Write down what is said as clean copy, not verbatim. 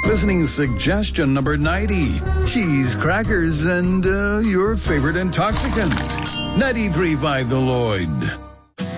Listening suggestion number 90. Cheese, crackers, and your favorite intoxicant. 93.5 The Lloyd.